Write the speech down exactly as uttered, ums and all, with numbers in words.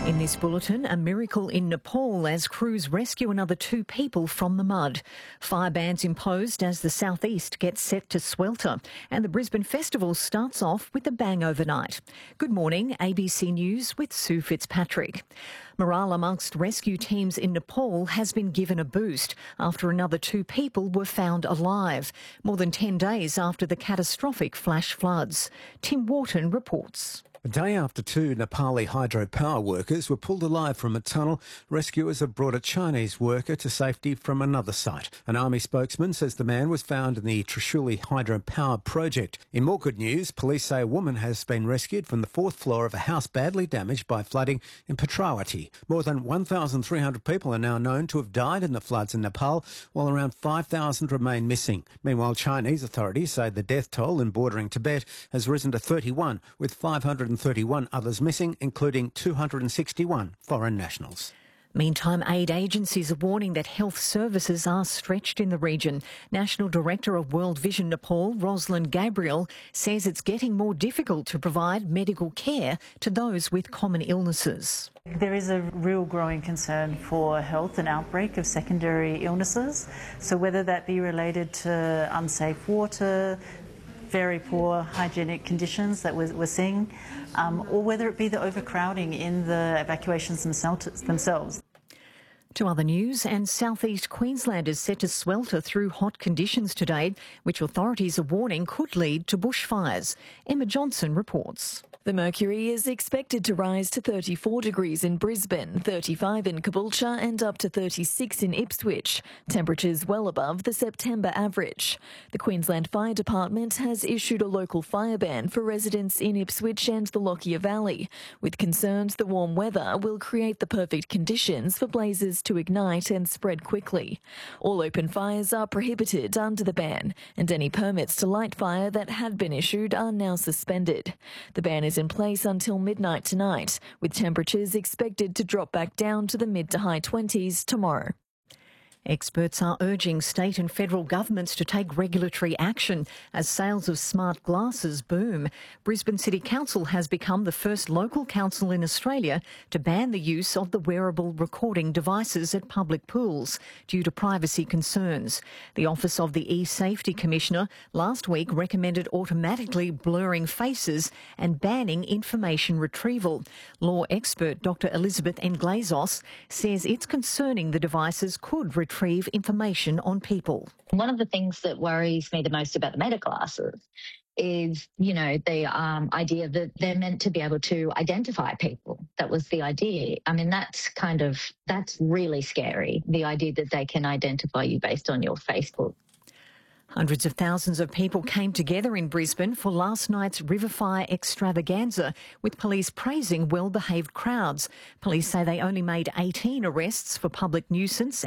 In this bulletin, a miracle in Nepal as crews rescue another two people from the mud. Fire bans imposed as the southeast gets set to swelter. And the Brisbane Festival starts off with a bang overnight. Good morning, A B C News with Sue Fitzpatrick. Morale amongst rescue teams in Nepal has been given a boost after another two people were found alive, more than ten days after the catastrophic flash floods. Tim Wharton reports. A day after two Nepali hydropower workers were pulled alive from a tunnel, rescuers have brought a Chinese worker to safety from another site. An army spokesman says the man was found in the Trishuli hydropower project. In more good news, police say a woman has been rescued from the fourth floor of a house badly damaged by flooding in Petrawati. More than one thousand three hundred people are now known to have died in the floods in Nepal, while around five thousand remain missing. Meanwhile, Chinese authorities say the death toll in bordering Tibet has risen to thirty-one, with five hundred thirty-one others missing, including two hundred sixty-one foreign nationals. Meantime, aid agencies are warning that health services are stretched in the region. National Director of World Vision Nepal, Rosalind Gabriel, says it's getting more difficult to provide medical care to those with common illnesses. There is a real growing concern for health and outbreak of secondary illnesses. So whether that be related to unsafe water, very poor hygienic conditions that we're, we're seeing, um, or whether it be the overcrowding in the evacuations themselves. To other news, and southeast Queensland is set to swelter through hot conditions today, which authorities are warning could lead to bushfires. Emma Johnson reports. The mercury is expected to rise to thirty-four degrees in Brisbane, thirty-five in Caboolture and up to thirty-six in Ipswich, temperatures well above the September average. The Queensland Fire Department has issued a local fire ban for residents in Ipswich and the Lockyer Valley, with concerns the warm weather will create the perfect conditions for blazes to ignite and spread quickly. All open fires are prohibited under the ban, and any permits to light fire that had been issued are now suspended. The ban is in place until midnight tonight, with temperatures expected to drop back down to the mid to high twenties tomorrow. Experts are urging state and federal governments to take regulatory action as sales of smart glasses boom. Brisbane City Council has become the first local council in Australia to ban the use of the wearable recording devices at public pools due to privacy concerns. The Office of the E-Safety Commissioner last week recommended automatically blurring faces and banning information retrieval. Law expert Doctor Elizabeth N. Glazos says it's concerning the devices could retrieve retrieve information on people. One of the things that worries me the most about the Meta glasses is, you know, the um, idea that they're meant to be able to identify people. That was the idea. I mean, that's kind of, that's really scary, the idea that they can identify you based on your Facebook. Hundreds of thousands of people came together in Brisbane for last night's River Fire extravaganza, with police praising well-behaved crowds. Police say they only made eighteen arrests for public nuisance